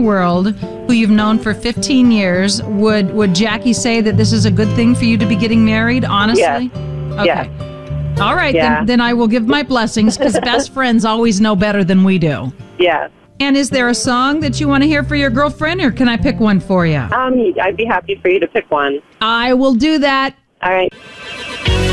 world who you've known for 15 years, would Jackie say that this is a good thing for you to be getting married, honestly? Yeah. Okay. Yeah. All right, Yeah. then I will give my blessings, because best friends always know better than we do. Yeah. And is there a song that you want to hear for your girlfriend, or can I pick one for you? I'd be happy for you to pick one. I will do that. All right.